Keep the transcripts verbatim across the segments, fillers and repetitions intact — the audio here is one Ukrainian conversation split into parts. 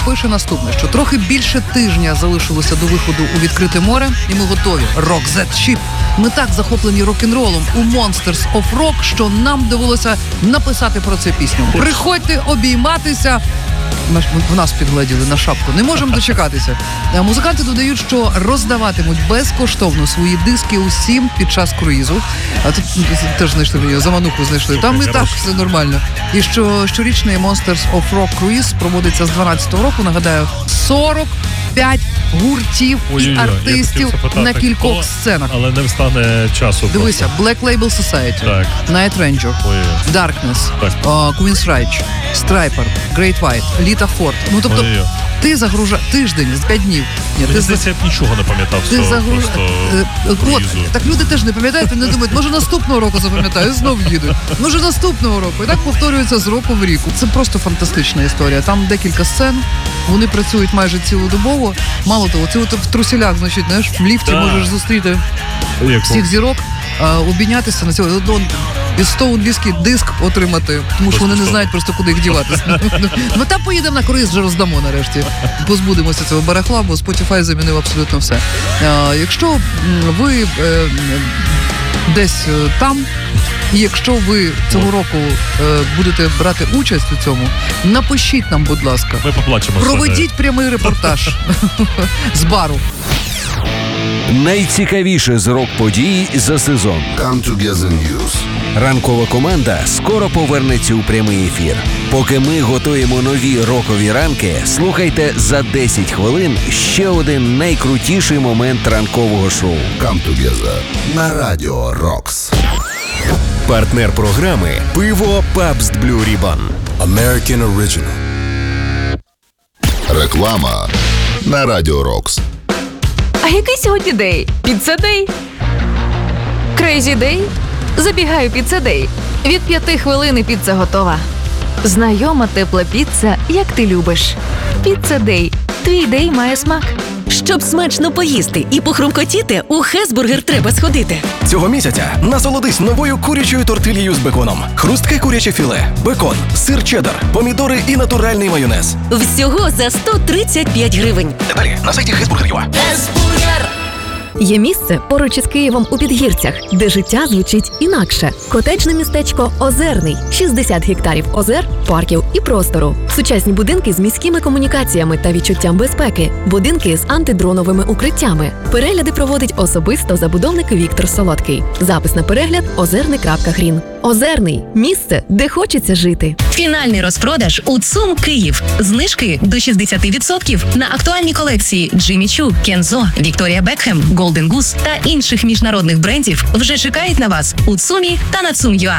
пише наступне, що трохи більше тижня залишилося до виходу у відкрите море, і ми готові. Rock That Ship. Ми так захоплені рок-н-ролом у Monsters of Rock, що нам довелося написати про це пісню. Приходьте обійматися. В нас підгледіли на шапку. Не можемо дочекатися. Музиканти додають, що роздаватимуть безкоштовно свої диски усім під час круїзу. А тут теж знайшли мені, замануху знайшли. Там і так все нормально. І що щорічний Monsters of Rock круїз проводиться з дванадцятого року. Нагадаю, сорок п'ять гуртів Ой-ой-ой, і артистів запитати, на кількох хто, сценах. Але не встане часу. Дивися, Black Label Society, так. Night Ranger, Ой-ой. Darkness, Так. uh, Queen's Rage, Striper, Great White, Lita Ford. Ну, тобто, Ой-ой. ти загружа тиждень з п'ять днів. Ні, Мені ти здається, я б нічого не пам'ятав з ти того загруж... просто Е, От, круїзу. так люди теж не пам'ятають, вони думають, може наступного року запам'ятаю, знов їдуть. Може наступного року. І так повторюється з року в рік. Це просто фантастична історія. Там декілька сцен, вони працюють майже цілодобово. Мало того, це от в трусілях, значить, знаєш, в ліфті Так. можеш зустріти Як всіх зірок, а, обійнятися на цього. І сто англійський диск отримати, тому що вони не знають просто, куди їх діватися. Ми там поїдемо на круїз, вже роздамо нарешті. Позбудемося цього барахла, бо Spotify замінив абсолютно все. А, якщо ви е, десь е, там, і якщо ви цього року е, будете брати участь у цьому, напишіть нам, будь ласка. Ми поплачемо. Проведіть прямий репортаж з бару. Найцікавіше з рок-подій за сезон. Come Together News. Ранкова команда скоро повернеться у прямий ефір. Поки ми готуємо нові рокові ранки, слухайте за десять хвилин ще один найкрутіший момент ранкового шоу. Come Together на Радіо Рокс. Партнер програми «Пиво Pabst Blue Ribbon». American Original. Реклама на Радіо Рокс. А який сьогодні день? Піца-дей? Крейзі дей? Забігаю піца-дей. Від п'яти хвилин піца готова. Знайома тепла піца, як ти любиш. Піца-дей. Твій дей має смак. Щоб смачно поїсти і похрумкотіти, у Хесбургер треба сходити. Цього місяця насолодись новою курячою тортильєю з беконом. Хрустке куряче філе, бекон, сир чеддер, помідори і натуральний майонез. Всього за сто тридцять п'ять гривень. Деталі на сайті Хесбургер.ua. Є місце поруч із Києвом у Підгірцях, де життя звучить інакше. Котеджне містечко Озерний. шістдесят гектарів озер, парків і простору. Сучасні будинки з міськими комунікаціями та відчуттям безпеки. Будинки з антидроновими укриттями. Перегляди проводить особисто забудовник Віктор Солодкий. Запис на перегляд – озерний крапка грін. Озерний – місце, де хочеться жити. Фінальний розпродаж у ЦУМ Київ. Знижки до шістдесят відсотків на актуальні колекції Джиммі Чу, Кензо, Вікторія Бекхем, Golden Goose та інших міжнародних брендів вже чекають на вас у ЦУМі та на ЦУМ.ua.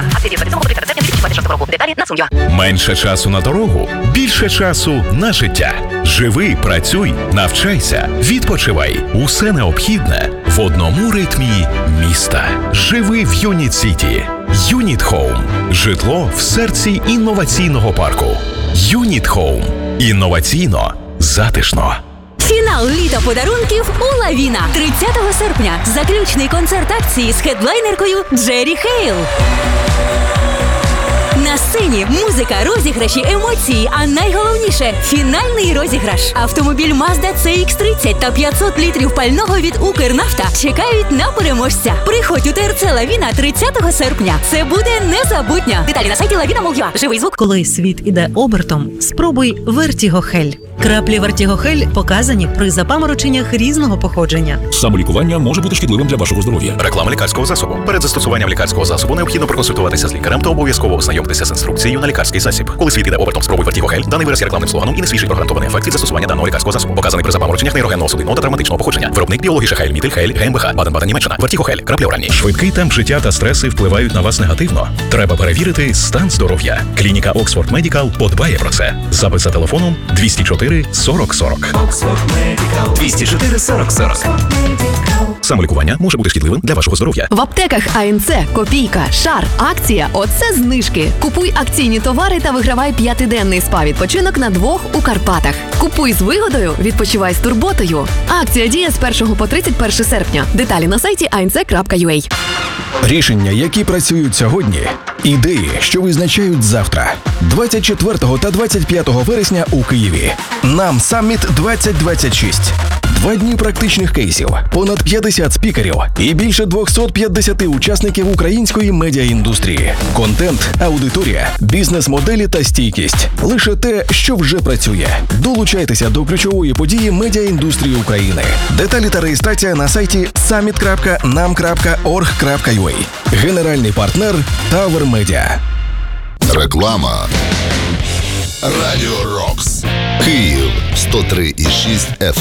Менше часу на дорогу, більше часу на життя. Живи, працюй, навчайся, відпочивай. Усе необхідне в одному ритмі міста. Живи в Юніт Сіті. Юніт Хоум. Житло в серці інноваційного парку. Юніт Хоум. Інноваційно, затишно. Фінал літа подарунків у Лавіна. тридцятого серпня. Заключний концерт акції з хедлайнеркою Джері Хейл. На сцені музика, розіграші, емоції, а найголовніше – фінальний розіграш. Автомобіль Mazda сі ікс тридцять та п'ятсот літрів пального від Укрнафта чекають на переможця. Приходь у ТРЦ Лавіна тридцятого серпня. Це буде незабутньо. Деталі на сайті лавіна крапка ю а. Живий звук. Коли світ іде обертом, спробуй Вертігохель. Краплі Вертігохель показані при запамороченнях різного походження. Самолікування може бути шкідливим для вашого здоров'я. Реклама лікарського засобу. Перед застосуванням лікарського засобу необхідно проконсультуватися з лікарем та обов'язково ознайомитися з інструкцією на лікарський засіб. Коли світ іде обертом, спробуй Вертігохель. Даний вираз є рекламним слоганом і не свідчить про гарантований ефект від застосування даного лікарського засобу. Показаний при запамороченнях нейрогенного судинного та травматичного походження. Виробник біологіше Хель Мітель Хель ГМБХ Баден-Баден, Німеччина. Вертігохель. Краплі оранні. Швидкий темп життя та стреси впливають на вас негативно. Треба перевірити стан здоров'я. Клініка Оксфорд Медікал подбає про це. Запис за телефоном двісті чотири сорок сорок. двісті чотири сорок сорок. Самолікування може бути шкідливим для вашого здоров'я. В аптеках АНЦ, Копійка, Шар, акція – оце знижки. Купуй акційні товари та вигравай п'ятиденний спа-відпочинок на двох у Карпатах. Купуй з вигодою, відпочивай з турботою. Акція діє з першого по тридцять перше серпня. Деталі на сайті ей ен це крапка ю а. Рішення, які працюють сьогодні, ідеї, що визначають завтра. двадцять четвертого та двадцять п'ятого вересня у Києві. Нам Саміт двадцять двадцять шість. Два дні практичних кейсів, понад п'ятдесят спікерів і більше двісті п'ятдесят учасників української медіаіндустрії. Контент, аудиторія, бізнес-моделі та стійкість. Лише те, що вже працює. Долучайтеся до ключової події медіаіндустрії України. Деталі та реєстрація на сайті саміт крапка нам крапка орг крапка ю а. Генеральний партнер Tower Media. Реклама. Радіо Рокс. Київ сто три і шість еф